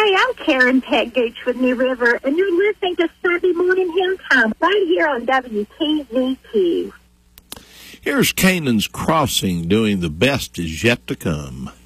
Hi, I'm Karen Peg Gooch with New River, and you're listening to Sunday Morning Hilltime right here on WTVQ. Here's Canaan's Crossing doing The Best Is Yet to Come.